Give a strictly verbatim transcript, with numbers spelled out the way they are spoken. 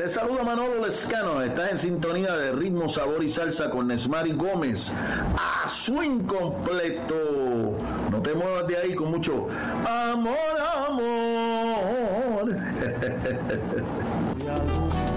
Te saluda Manolo Lescano. Estás en sintonía de Ritmo, Sabor y Salsa con Nesmari Gómez. A swing completo. No te muevas de ahí con mucho amor, amor.